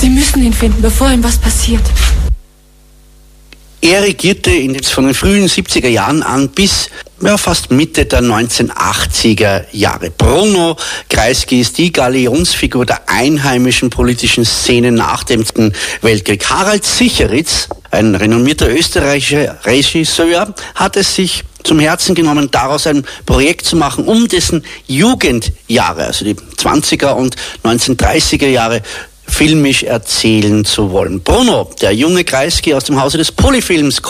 Sie müssen ihn finden, bevor ihm was passiert. Er regierte von den frühen 70er Jahren an bis fast Mitte der 1980er Jahre. Bruno Kreisky ist die Galionsfigur der einheimischen politischen Szene nach dem Zweiten Weltkrieg. Harald Sicheritz, ein renommierter österreichischer Regisseur, hat es sich zum Herzen genommen, daraus ein Projekt zu machen, um dessen Jugendjahre, also die 20er und 1930er Jahre, filmisch erzählen zu wollen. Bruno, der junge Kreisky aus dem Hause des Polyfilms,